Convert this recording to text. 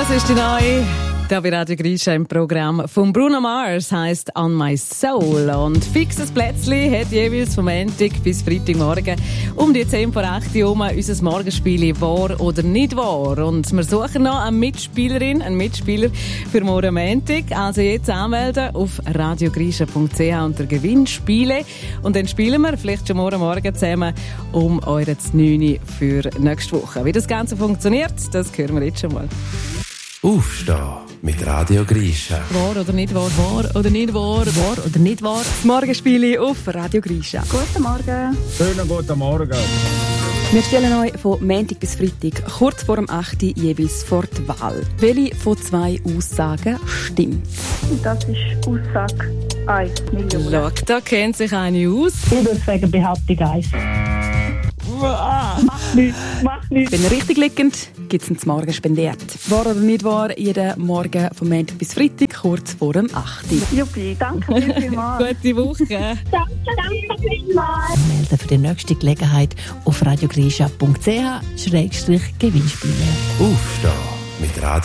Das ist die neue, da bei Radio Grisha im Programm von Bruno Mars, heisst On My Soul. Und fixes Plätzli hat jeweils vom Montag bis Freitagmorgen um die 10 vor 8 Uhr unser Morgenspiel «Wahr oder nicht wahr». Und wir suchen noch eine Mitspielerin, einen Mitspieler für morgen Montag. Also jetzt anmelden auf radiogrisha.ch unter Gewinnspiele. Und dann spielen wir vielleicht schon morgen zusammen um eure 9 für nächste Woche. Wie das Ganze funktioniert, das hören wir jetzt schon mal. Aufstehen mit Radio Grisha. Wahr oder nicht wahr? Wahr oder nicht wahr? Wahr oder nicht wahr? Das Morgenspiel auf Radio Grisha. Guten Morgen. Schönen guten Morgen. Wir stellen euch von Montag bis Freitag kurz vor dem 8. jeweils vor die Wahl. Welche von 2 Aussagen stimmt? Das ist Aussage 1. Schau, da kennt sich eine aus. Ich würde sagen Behauptung 1. Mach nichts. Wenn ihr richtig liegend, gibt es ein Morgen spendiert. Wahr oder nicht wahr? Jeden Morgen von Montag bis Freitag kurz vor dem 8. Juppie, danke vielmals. Gute Woche. Danke vielmals. Melden für die nächste Gelegenheit auf radiogrisha.ch/Gewinnspiele. Aufstehen mit Radio